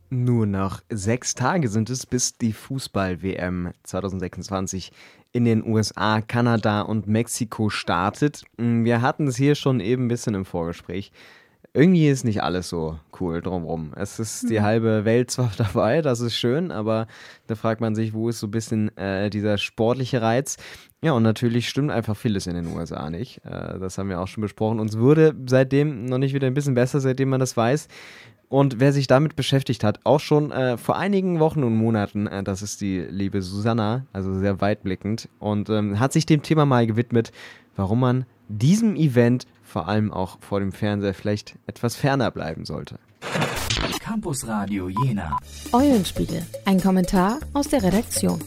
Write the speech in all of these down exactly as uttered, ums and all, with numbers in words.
Nur noch sechs Tage sind es, bis die Fußball-W M zwanzig sechsundzwanzig in den U S A, Kanada und Mexiko startet. Wir hatten es hier schon eben ein bisschen im Vorgespräch. Irgendwie ist nicht alles so cool drumherum. Es ist die halbe Welt zwar dabei, das ist schön, aber da fragt man sich, wo ist so ein bisschen äh, dieser sportliche Reiz? Ja, und natürlich stimmt einfach vieles in den U S A nicht. Äh, das haben wir auch schon besprochen. Uns wurde seitdem noch nicht wieder ein bisschen besser, seitdem man das weiß. Und wer sich damit beschäftigt hat, auch schon äh, vor einigen Wochen und Monaten, äh, das ist die liebe Susanna, also sehr weitblickend, und ähm, hat sich dem Thema mal gewidmet, warum man diesem Event vor allem auch vor dem Fernseher vielleicht etwas ferner bleiben sollte. Campus Radio Jena. Eulenspiegel, ein Kommentar aus der Redaktion.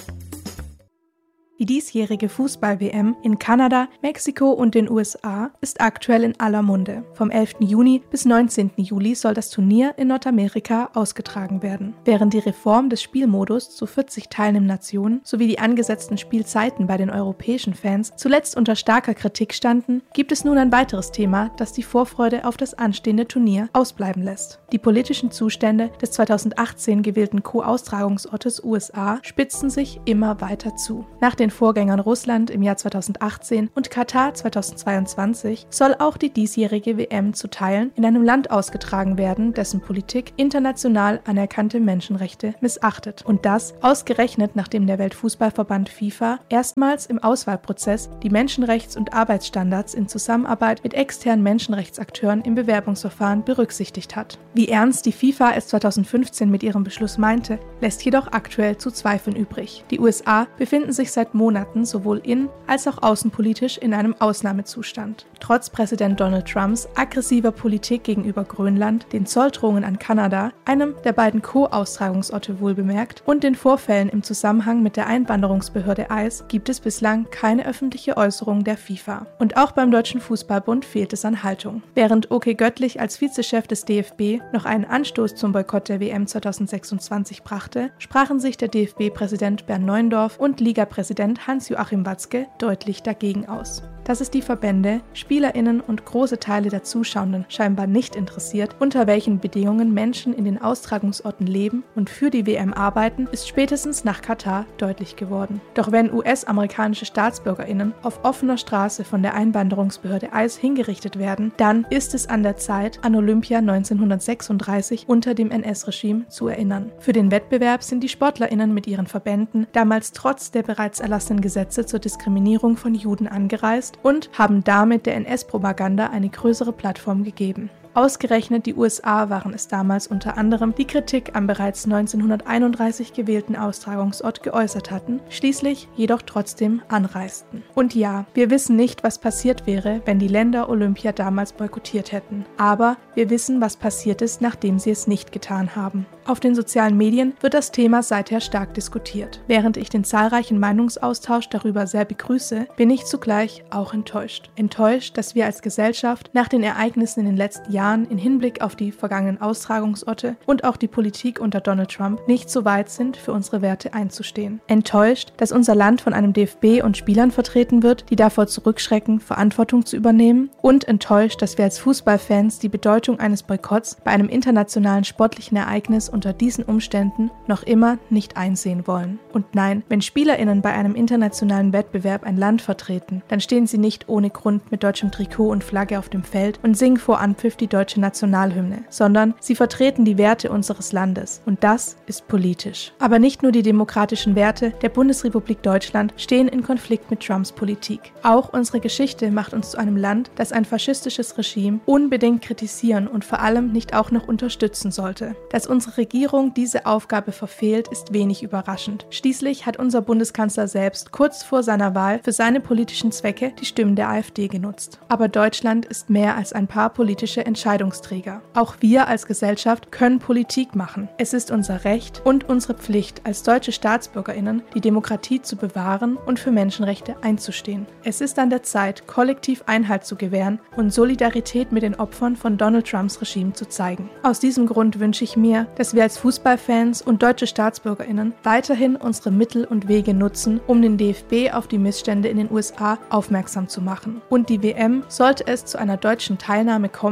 Die diesjährige Fußball-W M in Kanada, Mexiko und den U S A ist aktuell in aller Munde. Vom elften Juni bis neunzehnten Juli soll das Turnier in Nordamerika ausgetragen werden. Während die Reform des Spielmodus zu vierzig teilnehmenden Nationen sowie die angesetzten Spielzeiten bei den europäischen Fans zuletzt unter starker Kritik standen, gibt es nun ein weiteres Thema, das die Vorfreude auf das anstehende Turnier ausbleiben lässt. Die politischen Zustände des zweitausendachtzehn gewählten Co-Austragungsortes U S A spitzen sich immer weiter zu. Nach den Vorgängern Russland im Jahr zweitausendachtzehn und Katar zweitausendzweiundzwanzig soll auch die diesjährige W M zu Teilen in einem Land ausgetragen werden, dessen Politik international anerkannte Menschenrechte missachtet. Und das ausgerechnet, nachdem der Weltfußballverband FIFA erstmals im Auswahlprozess die Menschenrechts- und Arbeitsstandards in Zusammenarbeit mit externen Menschenrechtsakteuren im Bewerbungsverfahren berücksichtigt hat. Wie ernst die FIFA es zweitausendfünfzehn mit ihrem Beschluss meinte, lässt jedoch aktuell zu zweifeln übrig. Die U S A befinden sich seit Monaten sowohl in- als auch außenpolitisch in einem Ausnahmezustand. Trotz Präsident Donald Trumps aggressiver Politik gegenüber Grönland, den Zolldrohungen an Kanada, einem der beiden Co-Austragungsorte wohlbemerkt, und den Vorfällen im Zusammenhang mit der Einwanderungsbehörde I C E gibt es bislang keine öffentliche Äußerung der FIFA. Und auch beim Deutschen Fußballbund fehlt es an Haltung. Während Oke Göttlich als Vizechef des D F B noch einen Anstoß zum Boykott der W M zweitausendsechsundzwanzig brachte, sprachen sich der D F B-Präsident Bernd Neuendorf und Ligapräsident Hans-Joachim Watzke deutlich dagegen aus. Dass es die Verbände, SpielerInnen und große Teile der Zuschauenden scheinbar nicht interessiert, unter welchen Bedingungen Menschen in den Austragungsorten leben und für die W M arbeiten, ist spätestens nach Katar deutlich geworden. Doch wenn U S-amerikanische StaatsbürgerInnen auf offener Straße von der Einwanderungsbehörde I C E hingerichtet werden, dann ist es an der Zeit, an Olympia neunzehnhundertsechsunddreißig unter dem N S-Regime zu erinnern. Für den Wettbewerb sind die SportlerInnen mit ihren Verbänden damals trotz der bereits erlassenen Gesetze zur Diskriminierung von Juden angereist und haben damit der N S-Propaganda eine größere Plattform gegeben. Ausgerechnet die U S A waren es damals unter anderem, die Kritik am bereits neunzehnhunderteinunddreißig gewählten Austragungsort geäußert hatten, schließlich jedoch trotzdem anreisten. Und ja, wir wissen nicht, was passiert wäre, wenn die Länder Olympia damals boykottiert hätten. Aber wir wissen, was passiert ist, nachdem sie es nicht getan haben. Auf den sozialen Medien wird das Thema seither stark diskutiert. Während ich den zahlreichen Meinungsaustausch darüber sehr begrüße, bin ich zugleich auch enttäuscht. Enttäuscht, dass wir als Gesellschaft nach den Ereignissen in den letzten Jahren in Hinblick auf die vergangenen Austragungsorte und auch die Politik unter Donald Trump nicht so weit sind, für unsere Werte einzustehen. Enttäuscht, dass unser Land von einem D F B und Spielern vertreten wird, die davor zurückschrecken, Verantwortung zu übernehmen, und enttäuscht, dass wir als Fußballfans die Bedeutung eines Boykotts bei einem internationalen sportlichen Ereignis unter diesen Umständen noch immer nicht einsehen wollen. Und nein, wenn SpielerInnen bei einem internationalen Wettbewerb ein Land vertreten, dann stehen sie nicht ohne Grund mit deutschem Trikot und Flagge auf dem Feld und singen vor Anpfiff die deutsche Nationalhymne, sondern sie vertreten die Werte unseres Landes. Und das ist politisch. Aber nicht nur die demokratischen Werte der Bundesrepublik Deutschland stehen in Konflikt mit Trumps Politik. Auch unsere Geschichte macht uns zu einem Land, das ein faschistisches Regime unbedingt kritisieren und vor allem nicht auch noch unterstützen sollte. Dass unsere Regierung diese Aufgabe verfehlt, ist wenig überraschend. Schließlich hat unser Bundeskanzler selbst kurz vor seiner Wahl für seine politischen Zwecke die Stimmen der AfD genutzt. Aber Deutschland ist mehr als ein paar politische Entscheidungsträger. Auch wir als Gesellschaft können Politik machen. Es ist unser Recht und unsere Pflicht, als deutsche StaatsbürgerInnen die Demokratie zu bewahren und für Menschenrechte einzustehen. Es ist an der Zeit, kollektiv Einhalt zu gewähren und Solidarität mit den Opfern von Donald Trumps Regime zu zeigen. Aus diesem Grund wünsche ich mir, dass wir als Fußballfans und deutsche StaatsbürgerInnen weiterhin unsere Mittel und Wege nutzen, um den D F B auf die Missstände in den U S A aufmerksam zu machen. Und die W M, sollte es zu einer deutschen Teilnahme kommen, nicht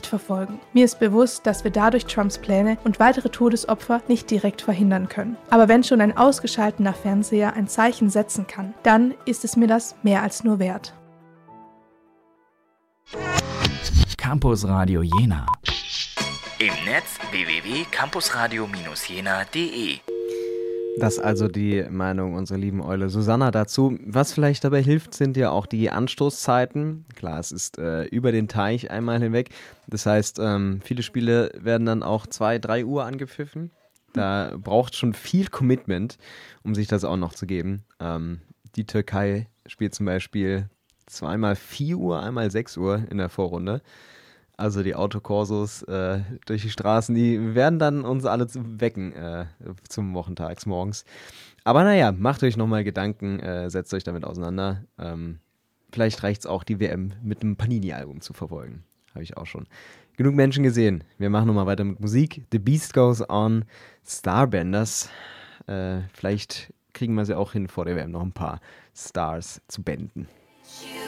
nicht verfolgen. Mir ist bewusst, dass wir dadurch Trumps Pläne und weitere Todesopfer nicht direkt verhindern können. Aber wenn schon ein ausgeschalteter Fernseher ein Zeichen setzen kann, dann ist es mir das mehr als nur wert. Campus Radio Jena. Im Netz w w w punkt campusradio jena punkt de. Das also die Meinung unserer lieben Eule Susanna dazu. Was vielleicht dabei hilft, sind ja auch die Anstoßzeiten. Klar, es ist äh, über den Teich einmal hinweg. Das heißt, ähm, viele Spiele werden dann auch zwei, drei Uhr angepfiffen. Da braucht schon viel Commitment, um sich das auch noch zu geben. Ähm, die Türkei spielt zum Beispiel zweimal vier Uhr, einmal sechs Uhr in der Vorrunde. Also die Autokorsos äh, durch die Straßen, die werden dann uns alle wecken äh, zum Wochentags morgens. Aber naja, macht euch nochmal Gedanken, äh, setzt euch damit auseinander. Ähm, vielleicht reicht es auch, die W M mit einem Panini-Album zu verfolgen. Habe ich auch schon genug Menschen gesehen. Wir machen nochmal weiter mit Musik. The Beast Goes On, Starbenders. Äh, vielleicht kriegen wir sie auch hin, vor der W M noch ein paar Stars zu bänden. You